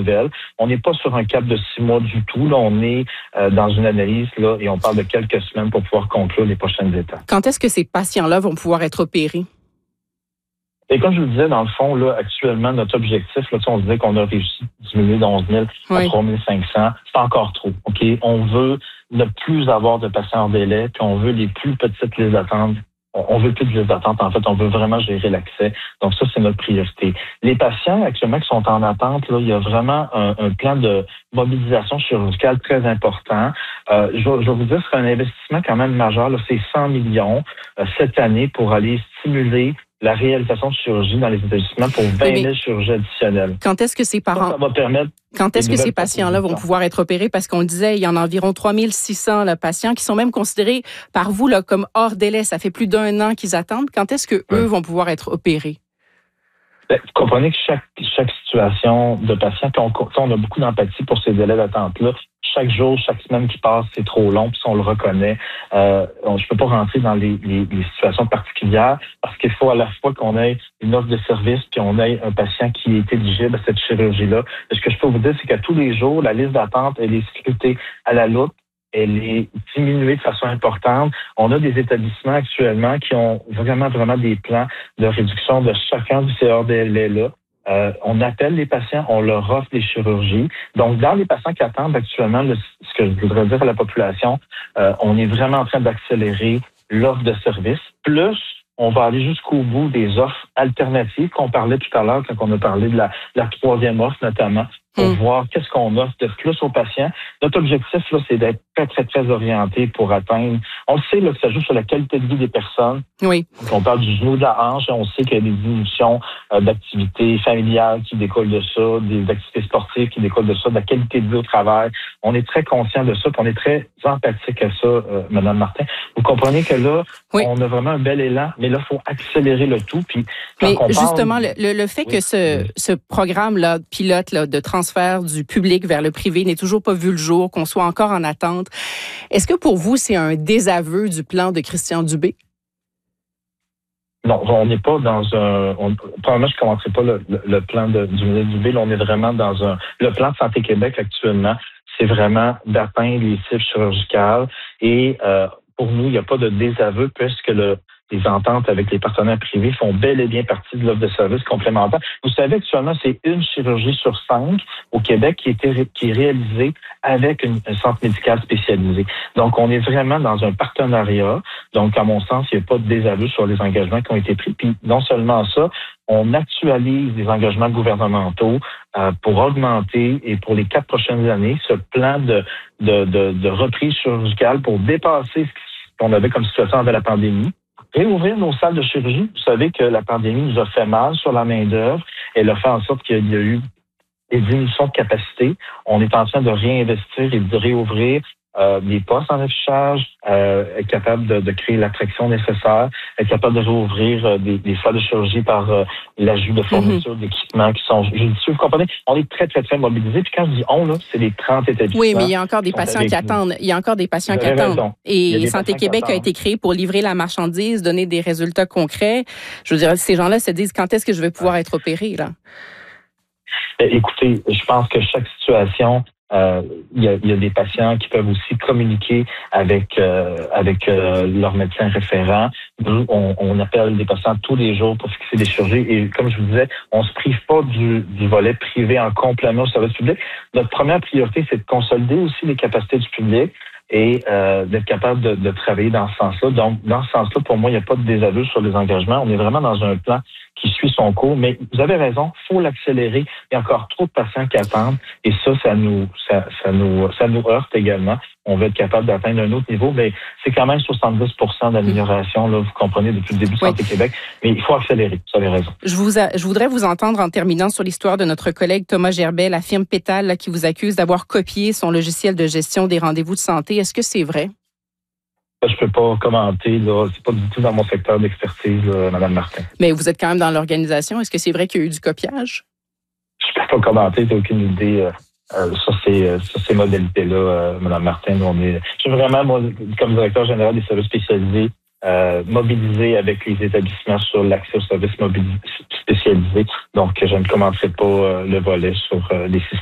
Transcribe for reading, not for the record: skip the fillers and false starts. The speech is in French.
nouvelles. On n'est pas sur un cap de 6 mois du tout. Là, on est dans une analyse là, et on parle de quelques semaines pour pouvoir conclure les prochaines étapes. Quand est-ce que ces patients-là vont pouvoir être opérés? Et comme je vous le disais, dans le fond, là, actuellement, notre objectif, là, on se disait qu'on a réussi à diminuer de 11 000 à 3 500. C'est encore trop. OK? On veut ne plus avoir de patients en délai, puis on veut les plus petites listes d'attente. On veut plus de listes d'attente. En fait, on veut vraiment gérer l'accès. Donc, ça, c'est notre priorité. Les patients, actuellement, qui sont en attente, là, il y a vraiment un plan de mobilisation chirurgicale très important. Je vais vous dire, c'est un investissement quand même majeur. Là, c'est 100 millions cette année pour aller stimuler la réalisation de chirurgie dans les établissements pour 20 000 chirurgies additionnelles. Quand est-ce que ces parents... Ça va permettre... Quand est-ce que ces patients-là vont pouvoir être opérés? Parce qu'on le disait, il y en a environ 3 600 patients qui sont même considérés par vous là, comme hors délai. Ça fait plus d'1 an qu'ils attendent. Quand est-ce que eux vont pouvoir être opérés? Vous comprenez que chaque situation de patient, puis on a beaucoup d'empathie pour ces délais d'attente-là. Chaque jour, chaque semaine qui passe, c'est trop long, puis on le reconnaît. Je peux pas rentrer dans les situations particulières parce qu'il faut à la fois qu'on ait une offre de service puis on ait un patient qui est éligible à cette chirurgie-là. Ce que je peux vous dire, c'est qu'à tous les jours, la liste d'attente, elle est scrutée à la loupe. Elle est diminuée de façon importante. On a des établissements actuellement qui ont vraiment des plans de réduction de chacun de ces hors délais-là. On appelle les patients, on leur offre des chirurgies. Donc, dans les patients qui attendent actuellement, ce que je voudrais dire à la population, on est vraiment en train d'accélérer l'offre de services. Plus, on va aller jusqu'au bout des offres alternatives qu'on parlait tout à l'heure quand on a parlé de la troisième offre notamment, pour voir qu'est-ce qu'on offre de plus aux patients. Notre objectif, là, c'est d'être très orienté pour atteindre. On le sait là, que ça joue sur la qualité de vie des personnes. Oui. Donc, on parle du genou, de la hanche. On sait qu'il y a des diminutions d'activités familiales qui découlent de ça, des activités sportives qui découlent de ça, de la qualité de vie au travail. On est très conscient de ça, puis on est très empathique à ça, Mme Martin. Vous comprenez que là, on a vraiment un bel élan, mais là, il faut accélérer le tout. Puis, mais justement, le fait que ce programme-là, pilote là, de transfert du public vers le privé n'ait toujours pas vu le jour, qu'on soit encore en attente, est-ce que pour vous, c'est un désaveu du plan de Christian Dubé? Non, on n'est pas dans probablement, je ne commencerai pas le plan du ministre Dubé. Là, on est vraiment dans le plan de Santé Québec actuellement, c'est vraiment d'atteindre les cibles chirurgicales. Et pour nous, il n'y a pas de désaveu puisque les ententes avec les partenaires privés font bel et bien partie de l'offre de services complémentaires. Vous savez, actuellement, c'est 1 chirurgie sur 5 au Québec qui est réalisée avec un centre médical spécialisé. Donc, on est vraiment dans un partenariat. Donc, à mon sens, il n'y a pas de désaveu sur les engagements qui ont été pris. Puis, non seulement ça, on actualise les engagements gouvernementaux pour augmenter et pour les 4 prochaines années ce plan de reprise chirurgicale pour dépasser ce qu'on avait comme situation avant la pandémie. Réouvrir nos salles de chirurgie. Vous savez que la pandémie nous a fait mal sur la main-d'œuvre. Elle a fait en sorte qu'il y a eu des diminutions de capacité. On est en train de réinvestir et de réouvrir des postes en affichage, être capable de créer l'attraction nécessaire, être capable de réouvrir des salles de chirurgie par l'ajout de fournitures, d'équipements qui sont judicieux. Vous comprenez? On est très mobilisés. Puis quand je dis on, là, c'est les 30 établissements. Oui, mais il y a encore des patients qui attendent. Il y a encore des patients qui attendent. Et Santé Québec a été créé pour livrer la marchandise, donner des résultats concrets. Je veux dire, ces gens-là se disent quand est-ce que je vais pouvoir être opéré, là? Écoutez, je pense que chaque situation, il y a des patients qui peuvent aussi communiquer avec leur médecin référent. Nous, on appelle des patients tous les jours pour fixer des chirurgies. Et comme je vous disais, on se prive pas du volet privé en complément au service public. Notre première priorité, c'est de consolider aussi les capacités du public et d'être capable de travailler dans ce sens-là. Donc, dans ce sens-là, pour moi, il n'y a pas de désaveu sur les engagements. On est vraiment dans un plan qui suit son cours. Mais vous avez raison, il faut l'accélérer. Il y a encore trop de patients qui attendent. Et ça nous heurte également. On va être capable d'atteindre un autre niveau, mais c'est quand même 70% d'amélioration, là, vous comprenez, depuis le début de Santé Québec. Mais il faut accélérer, vous avez raison. Je voudrais vous entendre en terminant sur l'histoire de notre collègue Thomas Gerbet, la firme Pétale, là, qui vous accuse d'avoir copié son logiciel de gestion des rendez-vous de santé. Est-ce que c'est vrai? Je peux pas commenter, là. C'est pas du tout dans mon secteur d'expertise, Mme Martin. Mais vous êtes quand même dans l'organisation. Est-ce que c'est vrai qu'il y a eu du copiage? Je peux pas commenter, j'ai aucune idée sur ces modalités-là, Mme Martin. Je suis vraiment, moi, comme directeur général des services spécialisés, mobilisé avec les établissements sur l'accès aux services spécialisés. Donc, je ne commenterai pas le volet sur les systèmes.